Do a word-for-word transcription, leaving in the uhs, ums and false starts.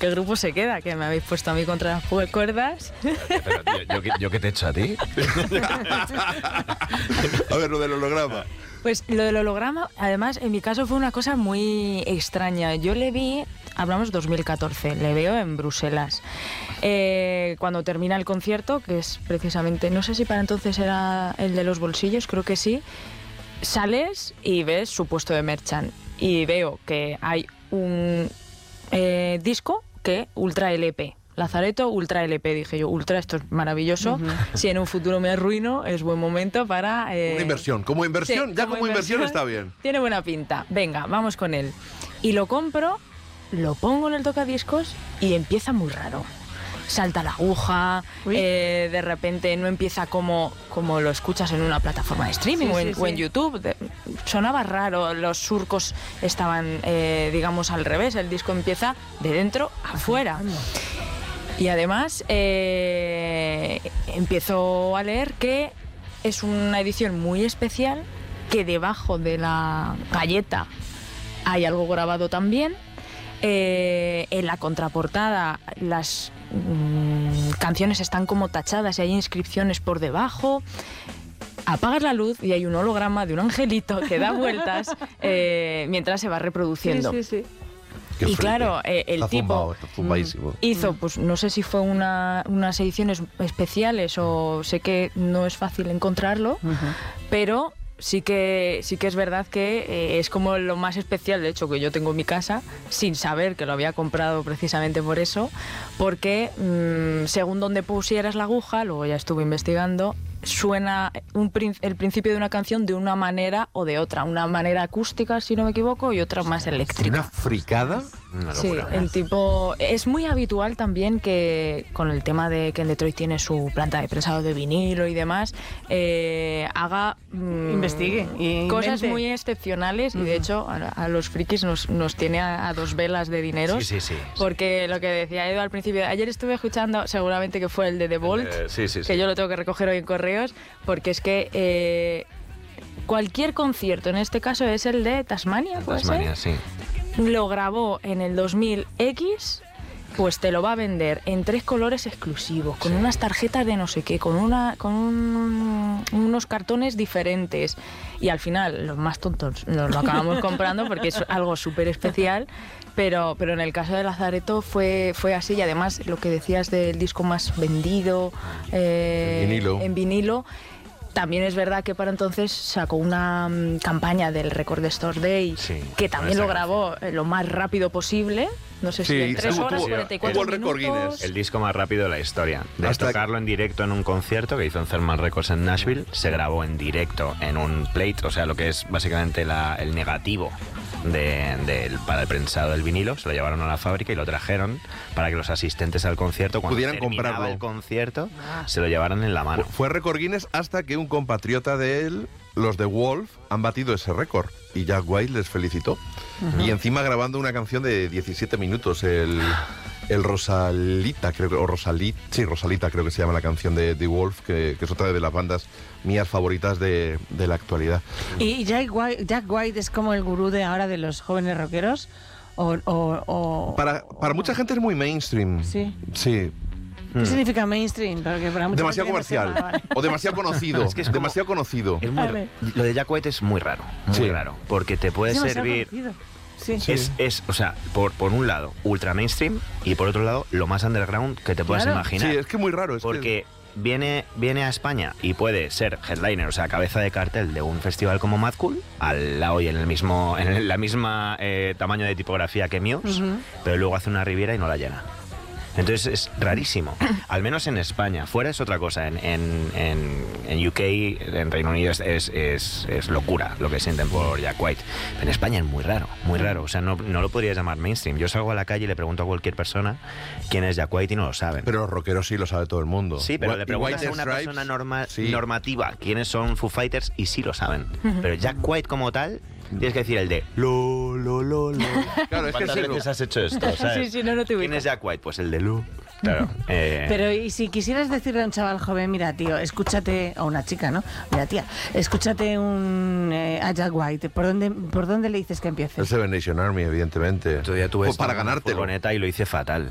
qué grupo se queda, que me habéis puesto a mí contra las cuerdas. Pero, tío, ¿yo, qué- ¿yo qué te he hecho a ti? A ver, lo del holograma. Pues lo del holograma, además, en mi caso fue una cosa muy extraña. Yo le vi, hablamos dos mil catorce, le veo en Bruselas. Eh, cuando termina el concierto, que es precisamente, no sé si para entonces era el de los bolsillos, creo que sí, sales y ves su puesto de merchant. Y veo que hay un eh, disco que Ultra L P. Lazareto Ultra L P, dije yo, Ultra, esto es maravilloso. Uh-huh. Si en un futuro me arruino, es buen momento para... Eh... Una inversión, como inversión, sí, ya como, como inversión, inversión inversión está bien. Tiene buena pinta, venga, vamos con él. Y lo compro, lo pongo en el tocadiscos y empieza muy raro. Salta la aguja, eh, de repente no empieza como, como lo escuchas en una plataforma de streaming, sí, o, en, sí, o en sí. YouTube. De, sonaba raro, los surcos estaban, eh, digamos, al revés. El disco empieza de dentro a afuera. Y además eh, empiezo a leer que es una edición muy especial, que debajo de la galleta hay algo grabado también. Eh, en la contraportada las mmm, canciones están como tachadas y hay inscripciones por debajo. Apagas la luz y hay un holograma de un angelito que da vueltas eh, mientras se va reproduciendo. Sí, sí, sí. Qué y friki. claro, eh, el está tipo zumbado, está hizo, pues no sé si fue una, unas ediciones especiales o sé que no es fácil encontrarlo, uh-huh. pero sí que sí que es verdad que eh, es como lo más especial, de hecho, que yo tengo en mi casa, sin saber que lo había comprado precisamente por eso, porque mmm, según donde pusieras la aguja, luego ya estuve investigando, suena un, el principio de una canción de una manera o de otra, una manera acústica, si no me equivoco, y otra más eléctrica. ¿Una fricada? Una sí, el tipo... Es muy habitual también que, con el tema de que en Detroit tiene su planta de prensado de vinilo y demás, eh, haga... Mmm, investigue y cosas invente. muy excepcionales, mm. y de hecho a, a los frikis nos, nos tiene a, a dos velas de dineros. Sí, sí, sí. Porque lo que decía Edu al principio, ayer estuve escuchando, seguramente que fue el de The Vault, eh, sí, sí, que sí. yo lo tengo que recoger hoy en correos, porque es que eh, cualquier concierto, en este caso es el de Tasmania, ¿puede Tasmania, ser? sí. Lo grabó en el dos mil X, pues te lo va a vender en tres colores exclusivos, con sí. unas tarjetas de no sé qué, con una con un, unos cartones diferentes. Y al final, los más tontos nos lo acabamos comprando porque es algo súper especial. Pero, pero en el caso de Lazareto fue, fue así, y además lo que decías del disco más vendido eh, en vinilo. en vinilo, también es verdad que para entonces sacó una um, campaña del Record Store Day, sí, que también lo grabó eh, lo más rápido posible. No sé si sí, en tres horas, cuarenta y cuatro minutos. El disco más rápido de la historia. De Hasta tocarlo en directo en un concierto que hizo en Thermal Records en Nashville, se grabó en directo en un plate, o sea, lo que es básicamente la, el negativo de, de, para el prensado del vinilo. Se lo llevaron a la fábrica y lo trajeron para que los asistentes al concierto, cuando pudieran terminaba comprarlo. el concierto, ah. se lo llevaran en la mano. Fue Record Guinness hasta que un compatriota de él, los de Wolf, han batido ese récord y Jack White les felicitó. Uh-huh. Y encima grabando una canción de diecisiete minutos, el, el Rosalita, creo que, o Rosalit, sí, Rosalita creo que se llama la canción de The Wolf, que, que es otra de las bandas mías favoritas de, de la actualidad. ¿Y Jack White, Jack White es como el gurú de ahora de los jóvenes rockeros? O, o, o, para, para mucha gente es muy mainstream. Sí. Sí. ¿Qué mm. significa mainstream? Porque para demasiado comercial. No vale. O demasiado conocido. Es que es demasiado como, conocido. Es muy, lo de Jack White es muy raro. Muy sí. raro. Porque te puede servir. Sí. Es, es, o sea, por, por un lado, ultra mainstream y por otro lado, lo más underground que te puedas claro. imaginar. Sí, es que muy raro. Es porque que... viene, viene a España y puede ser headliner, o sea, cabeza de cartel de un festival como Mad Cool, al lado y en el mismo, en el, la misma eh, tamaño de tipografía que Muse, uh-huh. pero luego hace una Riviera y no la llena. Entonces es rarísimo, al menos en España. Fuera es otra cosa, en, en, en, en U K, en Reino Unido es, es, es, es locura lo que sienten por Jack White. Pero en España es muy raro, muy raro, o sea, no, no lo podrías llamar mainstream. Yo salgo a la calle y le pregunto a cualquier persona quién es Jack White y no lo saben. Pero los rockeros sí lo sabe todo el mundo. Sí, pero What, le preguntas a una Stripes, persona norma, sí. normativa quiénes son Foo Fighters y sí lo saben. Uh-huh. Pero Jack White como tal... Tienes que decir el de lo, lo, lo, lo. Claro, es que ¿Cuántas veces has hecho esto? ¿Sabes? Sí, sí, no, no te ubico. ¿Quién es Jack White? Pues el de Lu. Claro. Eh... Pero y si quisieras decirle a un chaval joven, mira, tío, escúchate, o una chica, ¿no? Mira, tía, escúchate un eh, a Jack White, ¿por dónde, ¿por dónde le dices que empiece? El Seven Nation Army, evidentemente. Otro día tuve para ganártelo. Y lo hice fatal.